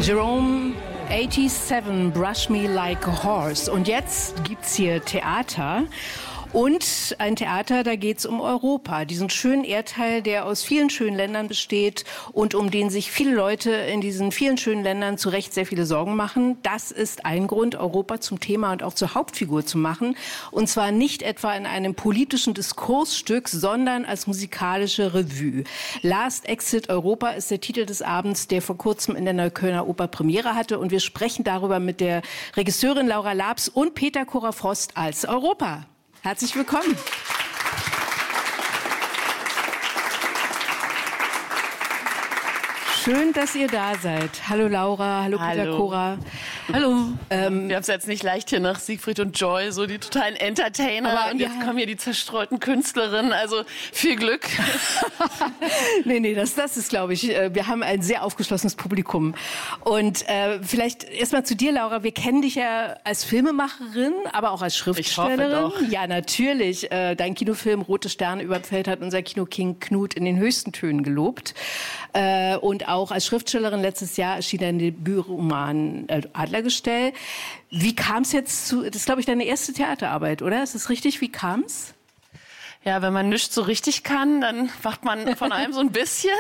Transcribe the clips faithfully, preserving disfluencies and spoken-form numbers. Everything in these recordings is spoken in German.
Jerome siebenundachtzig, Brush Me Like a Horse. Und jetzt gibt's hier Theater. Und ein Theater, da geht's um Europa, diesen schönen Erdteil, der aus vielen schönen Ländern besteht und um den sich viele Leute in diesen vielen schönen Ländern zu Recht sehr viele Sorgen machen. Das ist ein Grund, Europa zum Thema und auch zur Hauptfigur zu machen. Und zwar nicht etwa in einem politischen Diskursstück, sondern als musikalische Revue. Last Exit Europa ist der Titel des Abends, der vor kurzem in der Neuköllner Oper Premiere hatte. Und wir sprechen darüber mit der Regisseurin Laura Labs und Peter Cora-Frost als Europa. Herzlich willkommen. Schön, dass ihr da seid. Hallo Laura, hallo, hallo. Peter Cora. Hallo. Ähm, wir haben es jetzt nicht leicht hier nach Siegfried und Joy, so die totalen Entertainer. Aber und jetzt ja. kommen hier die zerstreuten Künstlerinnen. Also viel Glück. nee, nee, das, das ist, glaube ich, wir haben ein sehr aufgeschlossenes Publikum. Und äh, vielleicht erstmal zu dir, Laura. Wir kennen dich ja als Filmemacherin, aber auch als Schriftstellerin. Ich hoffe doch. Ja, natürlich. Äh, dein Kinofilm Rote Sterne überfällt hat unser Kinoking Knut in den höchsten Tönen gelobt. Äh, und auch als Schriftstellerin letztes Jahr erschien dein Debütroman äh, Adlergestell. Wie kam es jetzt zu, das ist, glaube ich, deine erste Theaterarbeit, oder? Ist das richtig? Wie kam es? Ja, wenn man nichts so richtig kann, dann macht man von allem so ein bisschen.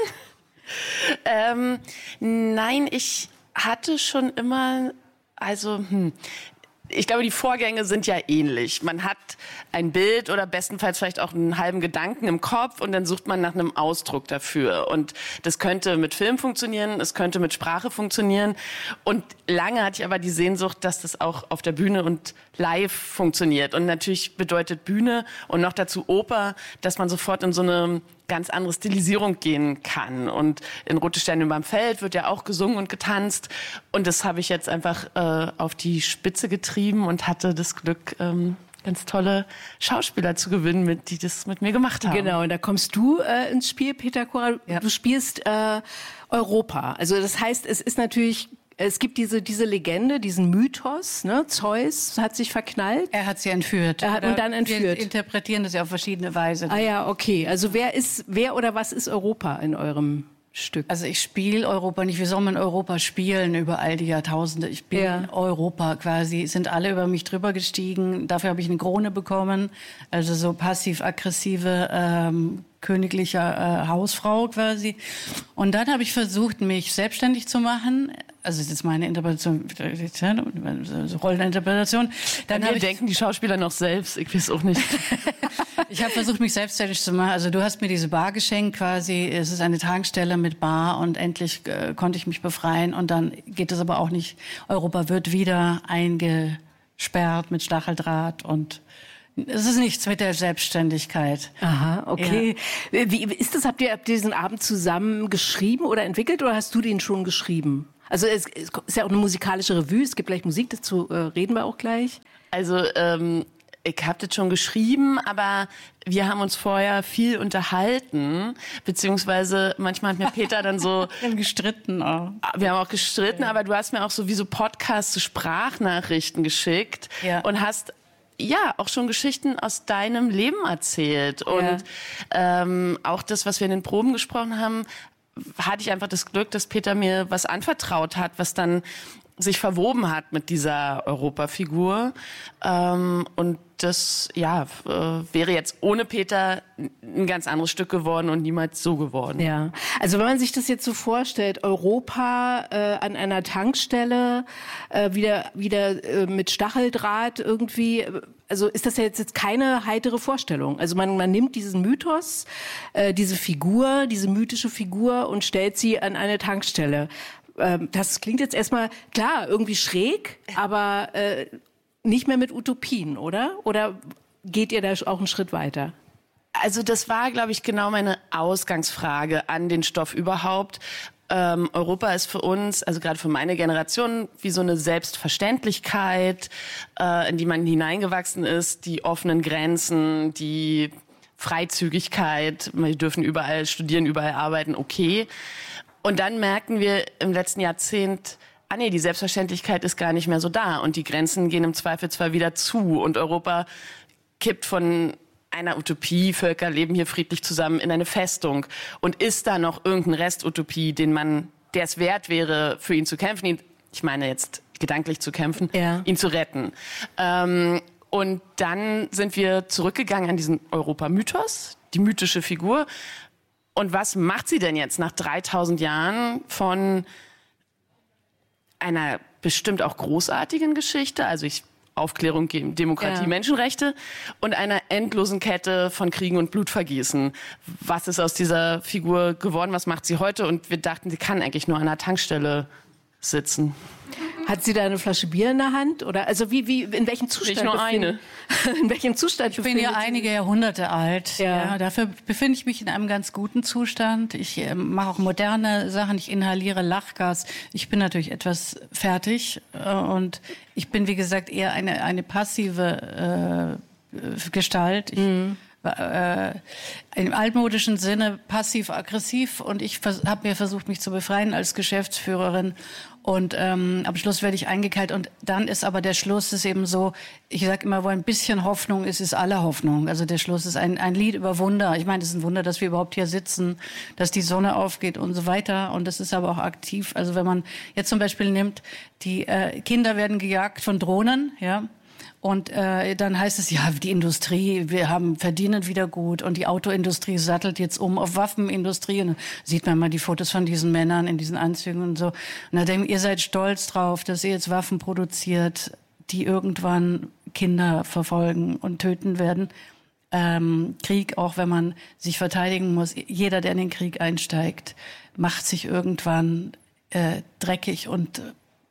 ähm, nein, ich hatte schon immer, also, hm, ich glaube, die Vorgänge sind ja ähnlich. Man hat ein Bild oder bestenfalls vielleicht auch einen halben Gedanken im Kopf und dann sucht man nach einem Ausdruck dafür. Und das könnte mit Film funktionieren, es könnte mit Sprache funktionieren. Und lange hatte ich aber die Sehnsucht, dass das auch auf der Bühne und live funktioniert. Und natürlich bedeutet Bühne und noch dazu Oper, dass man sofort in so eine ganz andere Stilisierung gehen kann. Und in Rote Sterne überm Feld wird ja auch gesungen und getanzt. Und das habe ich jetzt einfach äh, auf die Spitze getrieben und hatte das Glück, ähm, ganz tolle Schauspieler zu gewinnen, mit, die das mit mir gemacht haben. Genau, und da kommst du äh, ins Spiel, Peter Cora. Ja. Du spielst äh, Europa. Also das heißt, es ist natürlich... Es gibt diese, diese Legende, diesen Mythos, ne? Zeus hat sich verknallt. Er hat sie entführt. Er hat und dann entführt. Wir interpretieren das ja auf verschiedene Weise. Ah ja, okay. Also wer ist, wer oder was ist Europa in eurem Stück? Also ich spiele Europa nicht. Wie soll man Europa spielen über all die Jahrtausende? Ich bin ja. Europa quasi. Sind alle über mich drüber gestiegen. Dafür habe ich eine Krone bekommen. Also so passiv-aggressive ähm, königliche äh, Hausfrau quasi. Und dann habe ich versucht, mich selbstständig zu machen. Also das ist meine Interpretation, so Rolleninterpretation. Dann wir denken die Schauspieler noch selbst, ich weiß auch nicht. Ich habe versucht, mich selbstständig zu machen. Also du hast mir diese Bar geschenkt quasi. Es ist eine Tankstelle mit Bar und endlich äh, konnte ich mich befreien. Und dann geht es aber auch nicht. Europa wird wieder eingesperrt mit Stacheldraht und es ist nichts mit der Selbstständigkeit. Aha, okay. Ja. Wie ist das? Habt ihr, habt ihr diesen Abend zusammen geschrieben oder entwickelt oder hast du den schon geschrieben? Also es ist ja auch eine musikalische Revue, es gibt gleich Musik, dazu äh, reden wir auch gleich. Also ähm, ich habe das schon geschrieben, aber wir haben uns vorher viel unterhalten, beziehungsweise manchmal hat mir Peter dann so... wir haben gestritten auch. Wir haben auch gestritten, ja. Aber du hast mir auch so wie so Podcasts, so Sprachnachrichten geschickt ja. Und hast... ja, auch schon Geschichten aus deinem Leben erzählt. Und ja. ähm, auch das, was wir in den Proben gesprochen haben, hatte ich einfach das Glück, dass Peter mir was anvertraut hat, was dann sich verwoben hat mit dieser Europafigur. Ähm, und das, ja, äh, wäre jetzt ohne Peter ein ganz anderes Stück geworden und niemals so geworden. Ja, also wenn man sich das jetzt so vorstellt, Europa äh, an einer Tankstelle, äh, wieder wieder äh, mit Stacheldraht irgendwie, also ist das ja jetzt, jetzt keine heitere Vorstellung. Also man, man nimmt diesen Mythos, äh, diese Figur, diese mythische Figur und stellt sie an eine Tankstelle. Ähm, das klingt jetzt erstmal, klar, irgendwie schräg, aber äh, nicht mehr mit Utopien, oder? Oder geht ihr da auch einen Schritt weiter? Also das war, glaube ich, genau meine Ausgangsfrage an den Stoff überhaupt. Ähm, Europa ist für uns, also gerade für meine Generation, wie so eine Selbstverständlichkeit, äh, in die man hineingewachsen ist, die offenen Grenzen, die Freizügigkeit, wir dürfen überall studieren, überall arbeiten, okay. Und dann merken wir im letzten Jahrzehnt, ah nee, die Selbstverständlichkeit ist gar nicht mehr so da und die Grenzen gehen im Zweifelsfall wieder zu und Europa kippt von einer Utopie, Völker leben hier friedlich zusammen, in eine Festung. Und ist da noch irgendein Restutopie, den man der es wert wäre, für ihn zu kämpfen, ihn, ich meine jetzt gedanklich zu kämpfen, ja. ihn zu retten. Ähm, und dann sind wir zurückgegangen an diesen Europa-Mythos, die mythische Figur. Und was macht sie denn jetzt nach dreitausend Jahren von einer bestimmt auch großartigen Geschichte, also ich, Aufklärung, Demokratie, ja. Menschenrechte und einer endlosen Kette von Kriegen und Blutvergießen. Was ist aus dieser Figur geworden? Was macht sie heute? Und wir dachten, sie kann eigentlich nur an einer Tankstelle sitzen. Hat sie da eine Flasche Bier in der Hand? Oder also wie, wie in welchem Zustand? Nicht nur eine. In welchem Zustand? Ich bin ja einige Jahrhunderte alt. Ja. Ja, dafür befinde ich mich in einem ganz guten Zustand. Ich äh, mache auch moderne Sachen. Ich inhaliere Lachgas. Ich bin natürlich etwas fertig äh, und ich bin, wie gesagt, eher eine eine passive äh, Gestalt. Ich, mhm. Äh, im altmodischen Sinne passiv-aggressiv und ich habe mir versucht, mich zu befreien als Geschäftsführerin und ähm, am Schluss werde ich eingekeilt und dann ist aber der Schluss ist eben so, ich sage immer, wo ein bisschen Hoffnung ist, ist alle Hoffnung. Also der Schluss ist ein, ein Lied über Wunder. Ich meine, es ist ein Wunder, dass wir überhaupt hier sitzen, dass die Sonne aufgeht und so weiter und das ist aber auch aktiv. Also wenn man jetzt zum Beispiel nimmt, die äh, Kinder werden gejagt von Drohnen, ja, und äh, dann heißt es, ja, die Industrie, wir haben verdienen wieder gut und die Autoindustrie sattelt jetzt um auf Waffenindustrie. Und dann sieht man mal die Fotos von diesen Männern in diesen Anzügen und so. Und dann denken wir, ihr seid stolz drauf, dass ihr jetzt Waffen produziert, die irgendwann Kinder verfolgen und töten werden. Ähm, Krieg, auch wenn man sich verteidigen muss, jeder, der in den Krieg einsteigt, macht sich irgendwann äh, dreckig und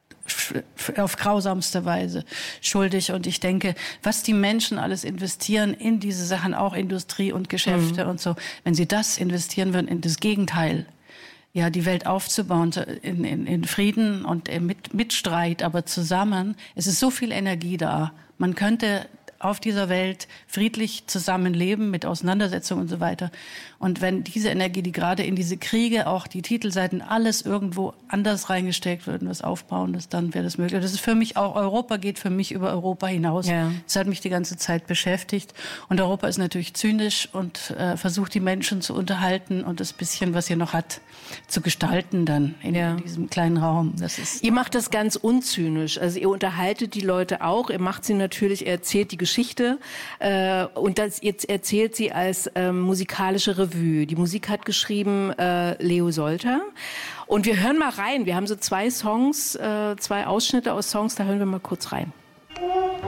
auf grausamste Weise schuldig. Und ich denke, was die Menschen alles investieren in diese Sachen, auch Industrie und Geschäfte mhm. und so, wenn sie das investieren würden in das Gegenteil, ja, die Welt aufzubauen in, in, in Frieden und mit, mit Streit, aber zusammen, es ist so viel Energie da. Man könnte auf dieser Welt friedlich zusammenleben mit Auseinandersetzungen und so weiter. Und wenn diese Energie, die gerade in diese Kriege, auch die Titelseiten, alles irgendwo anders reingesteckt würden, was Aufbauendes, dann wäre das möglich. Das ist für mich auch, Europa geht für mich über Europa hinaus. Ja. Das hat mich die ganze Zeit beschäftigt. Und Europa ist natürlich zynisch und äh, versucht, die Menschen zu unterhalten und das bisschen, was ihr noch hat, zu gestalten dann in, ja. in diesem kleinen Raum. Das ist ihr macht das ganz unzynisch. Also ihr unterhaltet die Leute auch. Ihr macht sie natürlich, ihr erzählt die Geschichte äh, und das jetzt erzählt sie als ähm, musikalische Revue. Die Musik hat geschrieben äh, Leo Solter. Und wir hören mal rein. Wir haben so zwei Songs, äh, zwei Ausschnitte aus Songs, da hören wir mal kurz rein.